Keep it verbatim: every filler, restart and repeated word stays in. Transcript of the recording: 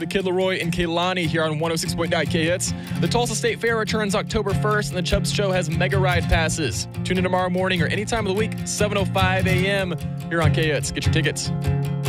the Kid Leroy and Kaylani here on one oh six point nine K-Hits. The Tulsa State Fair returns October first, and the Chubbs Show has mega ride passes. Tune in tomorrow morning or any time of the week, seven oh five a.m. here on K-Hits. Get your tickets.